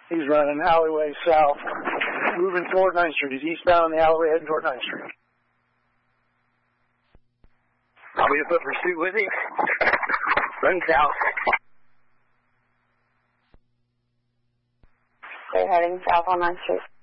He's running alleyway south, moving toward 9th Street. He's eastbound on the alleyway heading toward 9th Street. I'll be in foot pursuit with him. Run south. They're heading south on 9th Street.